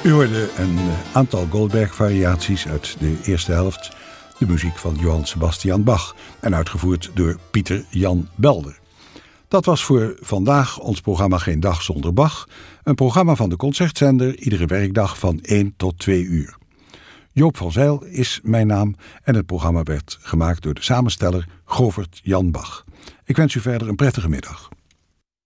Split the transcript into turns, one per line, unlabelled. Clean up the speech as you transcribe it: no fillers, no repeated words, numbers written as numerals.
U hoorde een aantal Goldberg-variaties uit de eerste helft. De muziek van Johann Sebastian Bach en uitgevoerd door Pieter Jan Belder. Dat was voor vandaag ons programma Geen Dag Zonder Bach. Een programma van de Concertzender, iedere werkdag van 1 tot 2 uur. Joop van Zijl is mijn naam en het programma werd gemaakt door de samensteller Govert Jan Bach. Ik wens u verder een prettige middag.